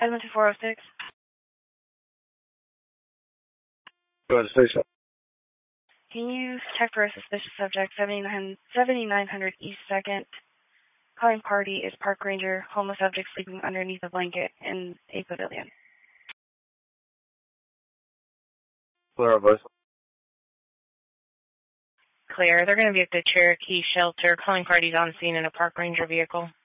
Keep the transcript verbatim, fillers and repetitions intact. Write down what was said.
Edmonton four oh six. Go ahead, station. Can you check for a suspicious subject, seventy-nine hundred East second? Calling party is park ranger, homeless subject sleeping underneath a blanket in a pavilion. Clear, voice. Clear. They're going to be at the Cherokee shelter. Calling parties on scene in a park ranger vehicle.